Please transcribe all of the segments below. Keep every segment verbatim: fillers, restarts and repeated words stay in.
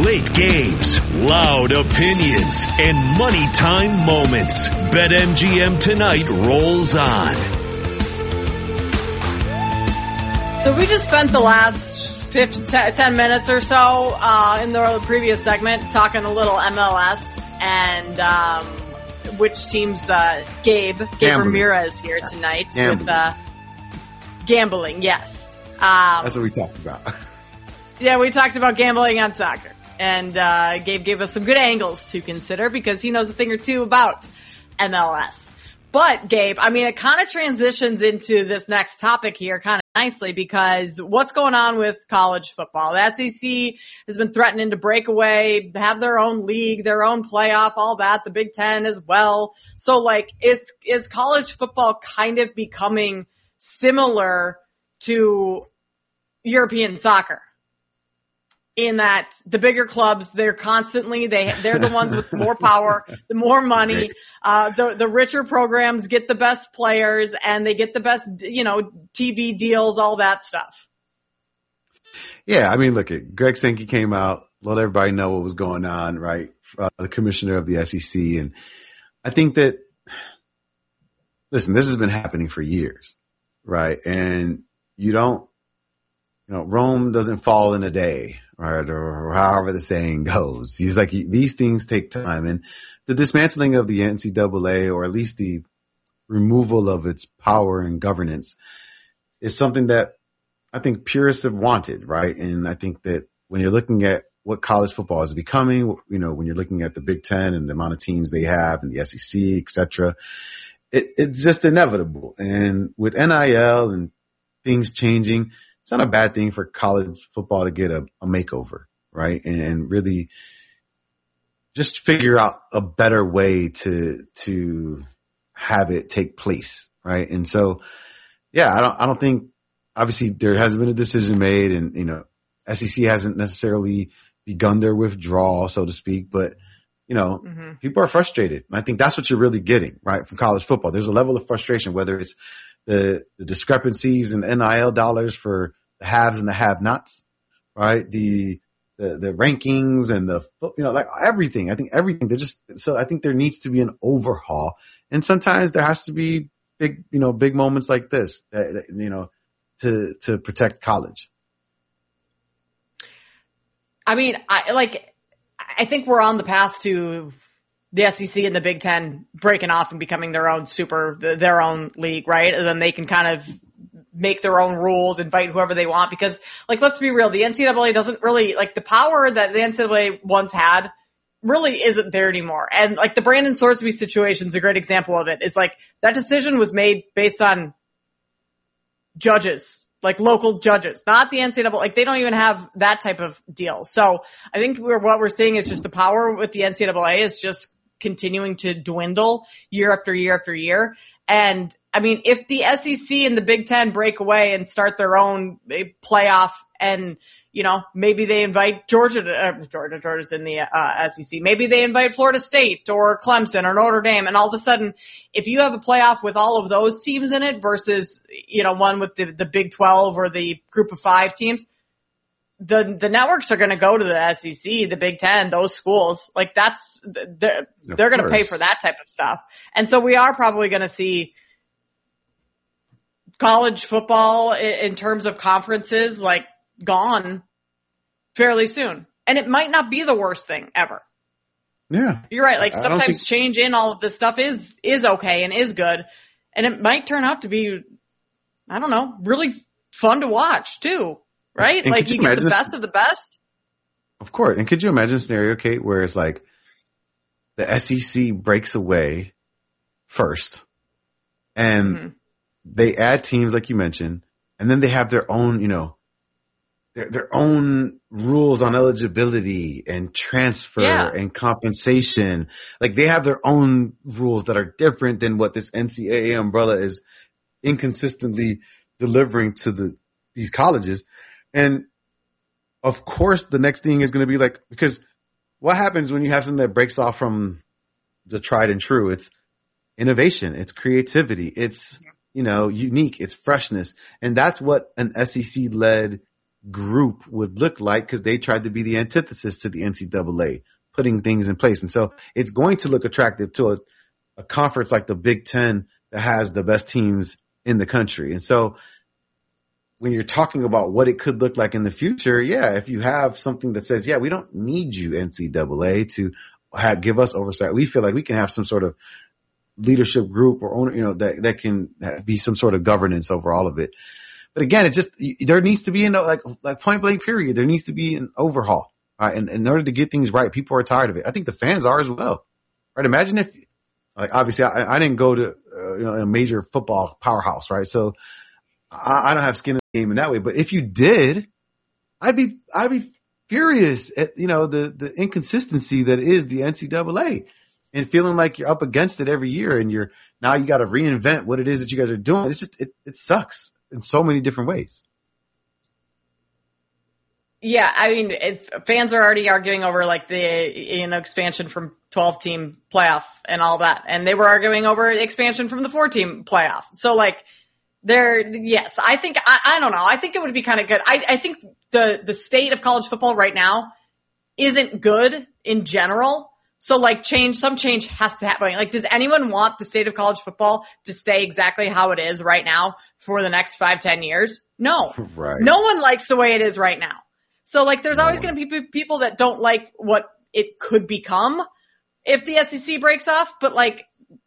Late games, loud opinions, and money time moments. BetMGM Tonight rolls on. So we just spent the last fifty, ten minutes or so uh, in the previous segment talking a little M L S and um, which teams, uh, Gabe, Gabe gambling. Ramirez here tonight gambling. with uh, gambling, yes. Um, That's what we talked about. Yeah, we talked about gambling on soccer. And uh, Gabe gave us some good angles to consider because he knows a thing or two about M L S. But, Gabe, I mean, it kind of transitions into this next topic here kind of nicely because what's going on with college football? The S E C has been threatening to break away, have their own league, their own playoff, all that, the Big Ten as well. So, like, is is college football kind of becoming similar to European soccer? In that the bigger clubs, they're constantly, they, they're the ones with more power, the more money, uh, the, the richer programs get the best players and they get the best, you know, T V deals, all that stuff. Yeah. I mean, look at Greg Sankey came out, let everybody know what was going on, right? Uh, the commissioner of the S E C. And I think that, listen, this has been happening for years, right? And you don't, you know, Rome doesn't fall in a day. Right, or however the saying goes. He's like, these things take time. And the dismantling of the N C double A, or at least the removal of its power and governance, is something that I think purists have wanted, right? And I think that when you're looking at what college football is becoming, you know, when you're looking at the Big Ten and the amount of teams they have and the S E C, et cetera, it, it's just inevitable. And with N I L and things changing, it's not a bad thing for college football to get a, a makeover, right? And, and really just figure out a better way to, to have it take place, right? And so, yeah, I don't, I don't think, obviously there hasn't been a decision made and, you know, S E C hasn't necessarily begun their withdrawal, so to speak, but, you know, mm-hmm. people are frustrated. And I think that's what you're really getting, right, from college football. There's a level of frustration, whether it's the, the discrepancies in N I L dollars for the haves and the have-nots, right? The, the, the rankings and the, you know, like everything. I think everything, they're just, so I think there needs to be an overhaul. And sometimes there has to be big, you know, big moments like this, that, you know, to, to protect college. I mean, I like, I think we're on the path to the S E C and the Big Ten breaking off and becoming their own super, their own league, right? And then they can kind of make their own rules, invite whoever they want, because, like, let's be real, the N C double A doesn't really, like, the power that the N C double A once had really isn't there anymore. And, like, the Brandon Sorsby situation is a great example of it. It's like, that decision was made based on judges, like local judges, not the N C double A. Like, they don't even have that type of deal. So I think we're, what we're seeing is just the power with the N C double A is just continuing to dwindle year after year after year. And I mean, if the S E C and the Big Ten break away and start their own playoff and, you know, maybe they invite Georgia, to, uh, Georgia, Georgia's in the uh, S E C. Maybe they invite Florida State or Clemson or Notre Dame. And all of a sudden, if you have a playoff with all of those teams in it versus, you know, one with the, the Big twelve or the group of five teams, the, the networks are going to go to the S E C, the Big Ten, those schools. Like, that's, they're, they're going to pay for that type of stuff. And so we are probably going to see college football in terms of conferences, like, gone fairly soon. And it might not be the worst thing ever. Yeah. You're right. Like, I sometimes think... change in all of this stuff is, is okay and is good. And it might turn out to be, I don't know, really fun to watch too. Right? And like, you, you get the best of the best. Of course. And could you imagine a scenario, Kate, where it's like the S E C breaks away first and mm-hmm. they add teams like you mentioned, and then they have their own, you know, their, their own rules on eligibility and transfer yeah. and compensation. Like, they have their own rules that are different than what this N C double A umbrella is inconsistently delivering to the, these colleges. And of course, the next thing is going to be like, because what happens when you have something that breaks off from the tried and true? It's innovation. It's creativity. It's, you know, unique. It's freshness. And that's what an S E C led group would look like, because they tried to be the antithesis to the N C double A, putting things in place. And so it's going to look attractive to a, a conference like the Big Ten that has the best teams in the country. And so when you're talking about what it could look like in the future, yeah, if you have something that says, yeah, we don't need you, N C double A, to have, give us oversight. We feel like we can have some sort of leadership group or owner, you know, that, that can be some sort of governance over all of it. But again, it just, there needs to be an, like, like point blank period. There needs to be an overhaul. Right? And, and in order to get things right, people are tired of it. I think the fans are as well. Right? Imagine if, like, obviously I, I didn't go to, uh, you know, a major football powerhouse, right? So I, I don't have skin in the game in that way. But if you did, I'd be, I'd be furious at, you know, the, the inconsistency that is the N C double A, and feeling like you're up against it every year, and you're, now you got to reinvent what it is that you guys are doing. It's just, it, it sucks in so many different ways. Yeah, I mean, it, fans are already arguing over like the, you know, expansion from twelve team playoff and all that. And they were arguing over expansion from the four team playoff. So like there, yes, I think, I, I don't know. I think it would be kind of good. I, I think the, the state of college football right now isn't good in general. So like change, some change has to happen. Like, does anyone want the state of college football to stay exactly how it is right now for the next five, ten years? No, right. No one likes the way it is right now. So like there's always going to be people that don't like what it could become if the S E C breaks off. But like,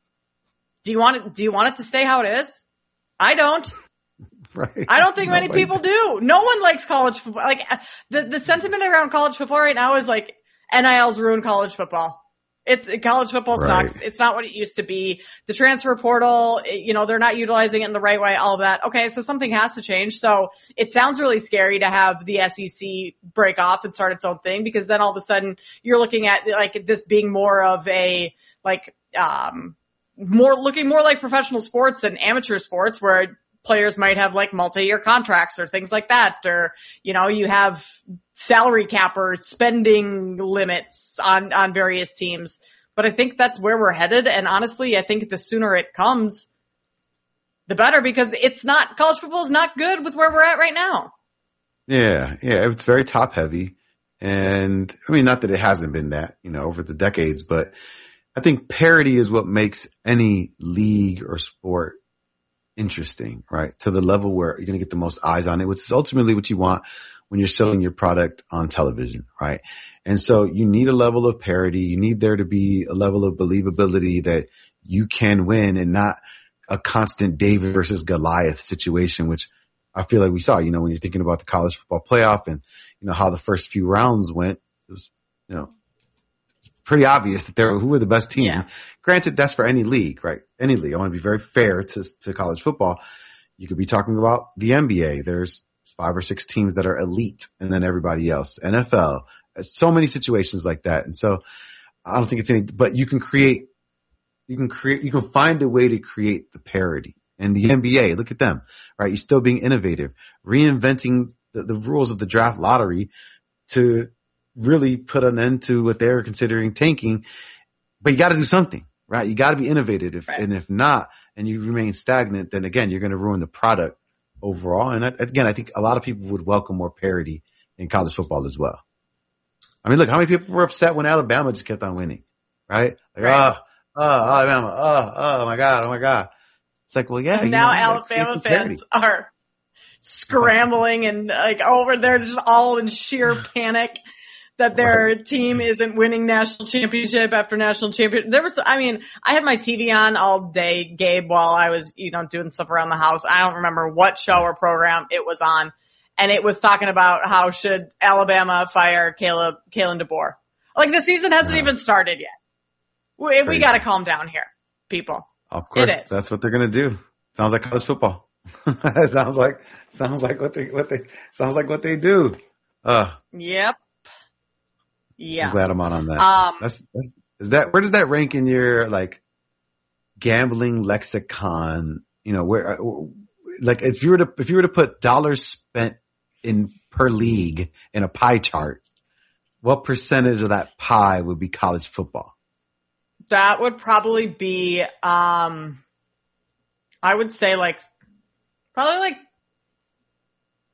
do you want it, do you want it to stay how it is? I don't. Right. I don't think Nobody. many people do. No one likes college football. Like the, the sentiment around college football right now is like N I L's ruined college football. It's college football right. sucks. It's not what it used to be. The transfer portal, you know, they're not utilizing it in the right way, all of that. Okay. So something has to change. So it sounds really scary to have the S E C break off and start its own thing, because then all of a sudden you're looking at like this being more of a, like, um, more looking more like professional sports than amateur sports, where players might have like multi-year contracts or things like that. Or, you know, you have salary cap or spending limits on, on various teams. But I think that's where we're headed. And honestly, I think the sooner it comes, the better, because it's not, college football is not good with where we're at right now. Yeah. Yeah. It's very top heavy. And I mean, not that it hasn't been that, you know, over the decades, but I think parity is what makes any league or sport interesting, right? To the level where you're going to get the most eyes on it, which is ultimately what you want when you're selling your product on television, right? And so you need a level of parity. You need there to be a level of believability that you can win, and not a constant David versus Goliath situation, which I feel like we saw, you know, when you're thinking about the college football playoff and, you know, how the first few rounds went. It was, you know, pretty obvious that there who were the best team. Yeah. Granted, that's for any league, right? Any league. I want to be very fair to, to college football. You could be talking about the N B A. There's five or six teams that are elite, and then everybody else. N F L. There's so many situations like that. And so I don't think it's any, but you can create, you can create, you can find a way to create the parity. And the N B A, look at them, right? You're still being innovative, reinventing the, the rules of the draft lottery to really put an end to what they're considering tanking. But you got to do something, right? You got to be innovative. If, right. And if not, and you remain stagnant, then again, you're going to ruin the product overall. And I, again, I think a lot of people would welcome more parity in college football as well. I mean, look, how many people were upset when Alabama just kept on winning, right? Like, right. oh, oh, Alabama, oh, oh my God, oh my God. It's like, well, yeah. And now know, Alabama fans are scrambling and like over there, just all in sheer panic that their right. team isn't winning national championship after national championship. There was, I mean, I had my T V on all day, Gabe, while I was, you know, doing stuff around the house. I don't remember what show or program it was on. And it was talking about how should Alabama fire Caleb, Kalen DeBoer. Like the season hasn't yeah. even started yet. We, we got to calm down here, people. Of course, that's what they're going to do. Sounds like college football. sounds like, sounds like what they, what they, sounds like what they do. Uh, yep. Yeah. I'm glad I'm on on that. Um, that's, that's, is that, where does that rank in your like gambling lexicon? You know, where, like if you were to, if you were to put dollars spent in per league in a pie chart, what percentage of that pie would be college football? That would probably be, um, I would say like, probably like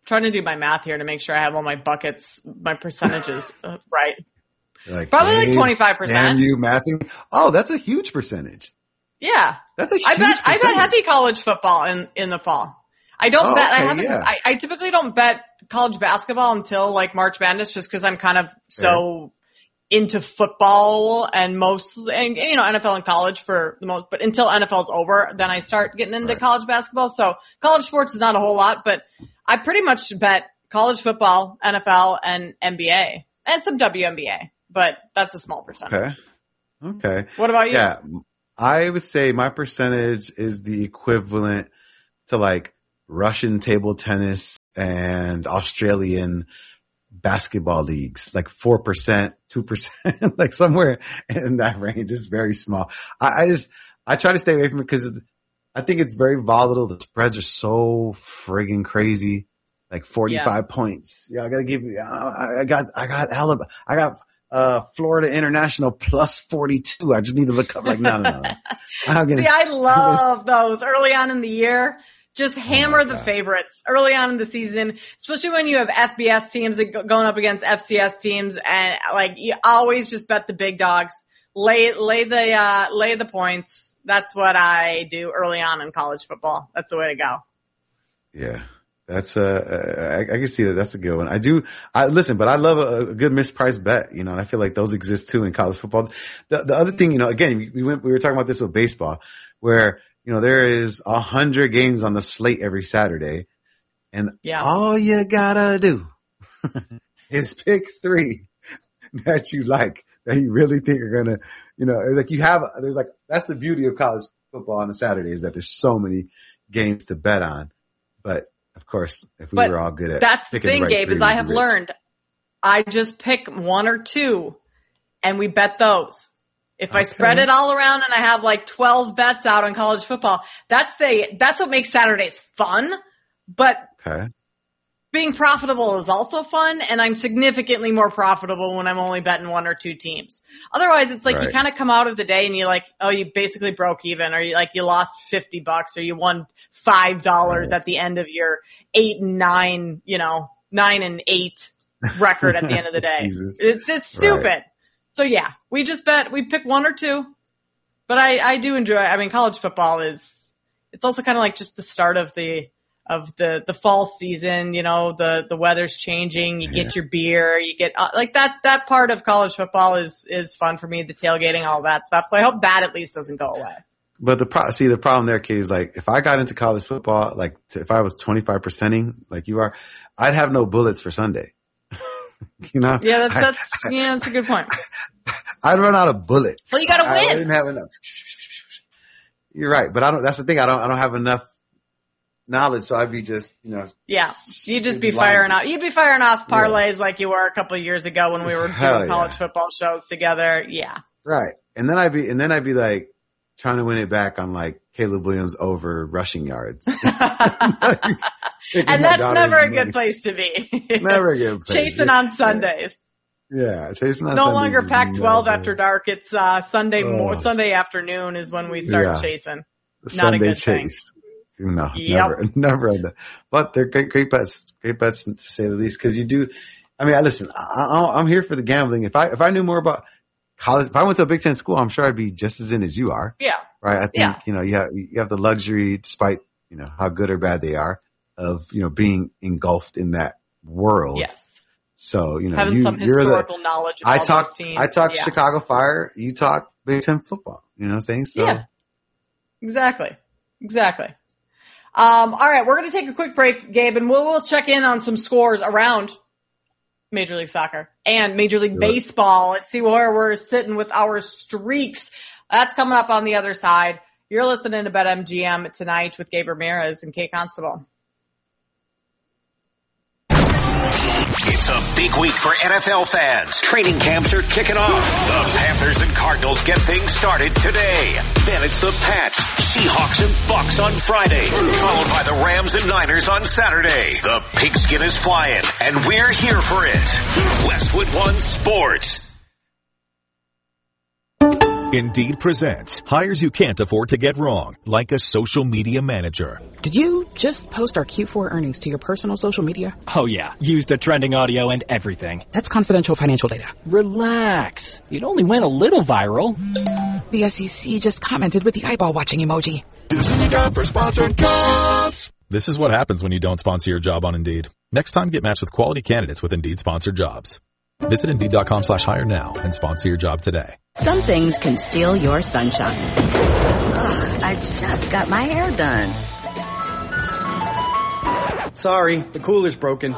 trying to do my math here to make sure I have all my buckets, my percentages uh, right. Like, Probably hey, like twenty-five percent. Damn you, Matthew. Oh, that's a huge percentage. Yeah. That's a huge I bet, percentage. I bet heavy college football in, in the fall. I don't oh, bet, okay, I haven't, yeah. I, I typically don't bet college basketball until like March Madness just cause I'm kind of so Fair. into football and most, and, you know, N F L and college for the most, but until N F L's over, then I start getting into right. college basketball. So college sports is not a whole lot, but I pretty much bet college football, N F L, and N B A, and some W N B A, but that's a small percentage. Okay. Okay. What about you? Yeah. I would say my percentage is the equivalent to like Russian table tennis and Australian basketball leagues, like four percent, two percent, like somewhere in that range. It's very small. I, I just, I try to stay away from it because I think it's very volatile. The spreads are so friggin' crazy. Like forty-five yeah. points. Yeah, I gotta give you, I, I got, I got Alabama, I got, uh, Florida International plus forty-two. I just need to look up like, no, no, no. I'm gonna, See, I love those early on in the year. Just hammer oh the favorites early on in the season, especially when you have F B S teams going up against F C S teams, and like you always just bet the big dogs. Lay lay the uh lay the points. That's what I do early on in college football. That's the way to go. Yeah, that's uh I, I can see that. That's a good one. I do. I listen, but I love a, a good mispriced bet. You know, and I feel like those exist too in college football. The the other thing, you know, again, we went we were talking about this with baseball, where you know, there is a hundred games on the slate every Saturday, and yeah. all you gotta do is pick three that you like, that you really think are gonna, you know, like you have, there's like, that's the beauty of college football on a Saturday, is that there's so many games to bet on. But of course, if we but were all good at that's the thing, the right Gabe, three, is I have rich. learned, I just pick one or two and we bet those. If okay. I spread it all around and I have like twelve bets out on college football, that's the, that's what makes Saturdays fun. But okay. being profitable is also fun, and I'm significantly more profitable when I'm only betting one or two teams. Otherwise, it's like right. you kind of come out of the day and you're like, oh, you basically broke even, or you like you lost fifty bucks, or you won five dollars right. at the end of your eight and nine, you know, nine and eight record at the end of the day. It's it's stupid. Right. So yeah, we just bet, we pick one or two, but I, I do enjoy, I mean, college football is, it's also kind of like just the start of the, of the, the fall season, you know, the, the weather's changing, you yeah. get your beer, you get, uh, like that, that part of college football is, is fun for me, the tailgating, all that stuff. So I hope that at least doesn't go away. But the pro, see, the problem there, Kay, is like, if I got into college football, like, if I was twenty-five percenting, like you are, I'd have no bullets for Sunday. You know? Yeah, that's, that's, I, yeah, that's a good point. I'd run out of bullets. Well, you gotta I, win. I didn't have enough. You're right. But I don't, that's the thing. I don't, I don't have enough knowledge. So I'd be just, you know. Yeah. You'd just be firing off, you'd be firing off parlays yeah. like you were a couple of years ago when we were Hell doing college yeah. football shows together. Yeah. Right. And then I'd be, and then I'd be like trying to win it back on like Caleb Williams over rushing yards. And that's never a good place to be. Never a good place. Chasing on Sundays. Yeah, chasing on no Sundays. No longer Pac twelve never. After dark. It's uh Sunday oh. more Sunday afternoon is when we start yeah. chasing. The Not Sunday a good chase. Thing. No, yep. never, never had that. But they're great, great bets, great bets to say the least. Cause you do, I mean, I listen, I, I'm here for the gambling. If I, if I knew more about college, if I went to a Big Ten school, I'm sure I'd be just as in as you are. Yeah. Right. I think, yeah. you know, you have, you have the luxury, despite, you know, how good or bad they are, of, you know, being engulfed in that world. Yes. So, you know, having you, some you're historical the, knowledge of I all talk, those teams. I talk yeah. Chicago Fire, you talk Big Ten football. You know what I'm saying? So. Yeah. Exactly. Exactly. Um, all right. We're going to take a quick break, Gabe, and we'll, we'll check in on some scores around Major League Soccer and Major League Good. Baseball. Let's see where we're sitting with our streaks. That's coming up on the other side. You're listening to BetMGM tonight with Gabe Ramirez and Kate Constable. It's a big week for N F L fans. Training camps are kicking off. The Panthers and Cardinals get things started today. Then it's the Pats, Seahawks, and Bucks on Friday, followed by the Rams and Niners on Saturday. The pigskin is flying, and we're here for it. Westwood One Sports. Indeed presents hires you can't afford to get wrong, like a social media manager. Did you just post our Q four earnings to your personal social media? Oh yeah, used the trending audio and everything. That's confidential financial data. Relax. It only went a little viral. The S E C just commented with the eyeball watching emoji. This is a job for sponsored jobs. This is what happens when you don't sponsor your job on Indeed. Next time, get matched with quality candidates with Indeed sponsored jobs. Visit Indeed.com slash hire now and sponsor your job today. Some things can steal your sunshine. Ugh, I just got my hair done. Sorry, the cooler's broken.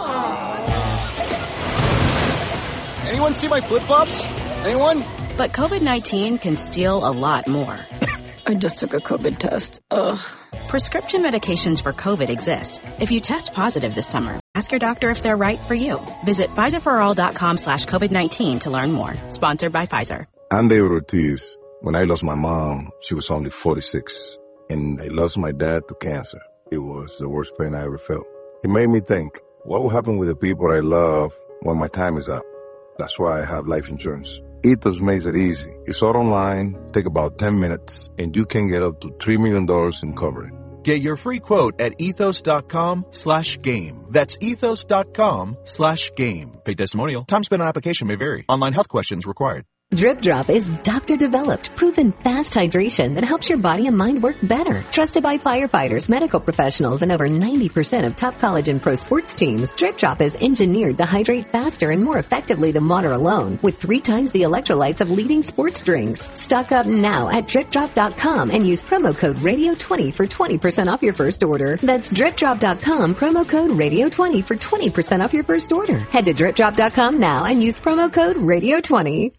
Anyone see my flip-flops? Anyone? But COVID nineteen can steal a lot more. I just took a COVID test. Ugh. Prescription medications for COVID exist. If you test positive this summer, ask your doctor if they're right for you. Visit Pfizerforall.com slash COVID-19 to learn more. Sponsored by Pfizer. I'm David Ortiz. When I lost my mom, she was only forty-six. And I lost my dad to cancer. It was the worst pain I ever felt. It made me think, what will happen with the people I love when my time is up? That's why I have life insurance. Ethos makes it easy. It's all online, take about ten minutes, and you can get up to three million dollars in coverage. Get your free quote at ethos.com slash game. That's ethos.com slash game. Paid testimonial. Time spent on application may vary. Online health questions required. Drip Drop is doctor-developed, proven fast hydration that helps your body and mind work better. Trusted by firefighters, medical professionals, and over ninety percent of top college and pro sports teams, Drip Drop is engineered to hydrate faster and more effectively than water alone, with three times the electrolytes of leading sports drinks. Stock up now at drip drop dot com and use promo code radio twenty for twenty percent off your first order. That's drip drop dot com, promo code radio twenty for twenty percent off your first order. Head to drip drop dot com now and use promo code radio twenty.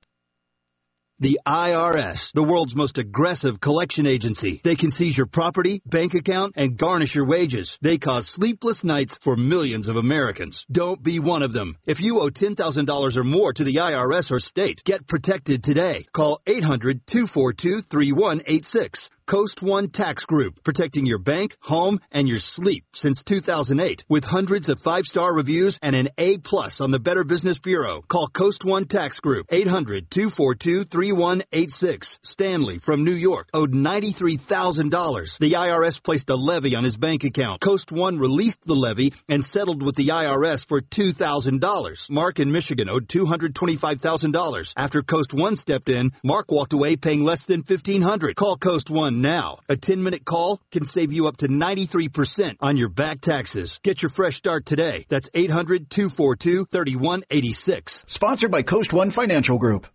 The I R S, the world's most aggressive collection agency. They can seize your property, bank account, and garnish your wages. They cause sleepless nights for millions of Americans. Don't be one of them. If you owe ten thousand dollars or more to the I R S or state, get protected today. Call eight hundred, two four two, three one eight six. Coast One Tax Group, protecting your bank, home, and your sleep since two thousand eight. With hundreds of five-star reviews and an A plus on the Better Business Bureau. Call Coast One Tax Group, eight hundred, two four two, three one eight six. Stanley from New York owed ninety-three thousand dollars. The I R S placed a levy on his bank account. Coast One released the levy and settled with the I R S for two thousand dollars. Mark in Michigan owed two hundred twenty-five thousand dollars. After Coast One stepped in, Mark walked away paying less than fifteen hundred dollars. Call Coast One now. A ten-minute call can save you up to ninety-three percent on your back taxes. Get your fresh start today. That's eight hundred, two four two, three one eight six. Sponsored by Coast One Financial Group.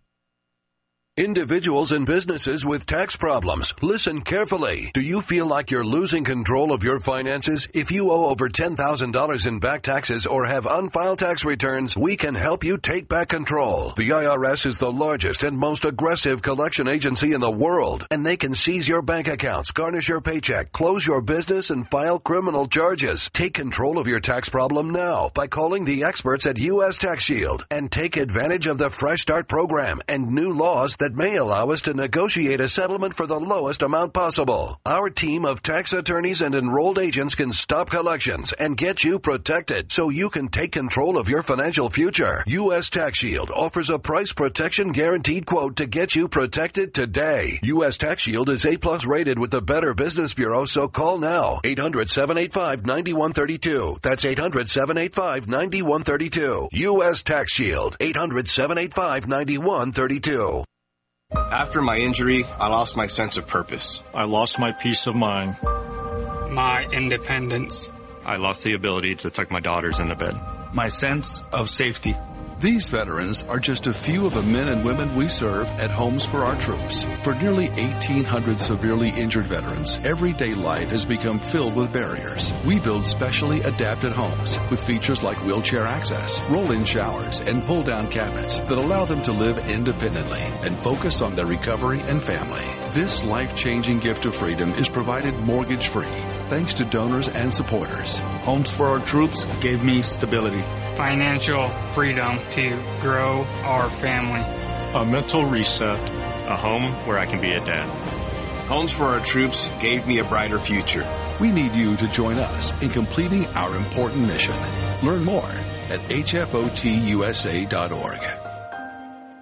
Individuals and businesses with tax problems, listen carefully. Do you feel like you're losing control of your finances? If you owe over ten thousand dollars in back taxes or have unfiled tax returns, we can help you take back control. The I R S is the largest and most aggressive collection agency in the world, and they can seize your bank accounts, garnish your paycheck, close your business, and file criminal charges. Take control of your tax problem now by calling the experts at U S Tax Shield and take advantage of the Fresh Start program and new laws that may allow us to negotiate a settlement for the lowest amount possible. Our team of tax attorneys and enrolled agents can stop collections and get you protected so you can take control of your financial future. U S Tax Shield offers a price protection guaranteed quote to get you protected today. U S Tax Shield is A plus rated with the Better Business Bureau, so call now. eight hundred, seven eight five, nine one three two. That's eight hundred, seven eight five, nine one three two. U S Tax Shield. eight hundred, seven eight five, nine one three two. After my injury, I lost my sense of purpose. I lost my peace of mind. My independence. I lost the ability to tuck my daughters into bed. My sense of safety. These veterans are just a few of the men and women we serve at Homes for Our Troops. For nearly eighteen hundred severely injured veterans, everyday life has become filled with barriers. We build specially adapted homes with features like wheelchair access, roll-in showers, and pull-down cabinets that allow them to live independently and focus on their recovery and family. This life-changing gift of freedom is provided mortgage-free thanks to donors and supporters. Homes for Our Troops gave me stability, financial freedom to grow our family, a mental reset, a home where I can be a dad. Homes for Our Troops gave me a brighter future. We need you to join us in completing our important mission. Learn more at H F O T U S A dot org.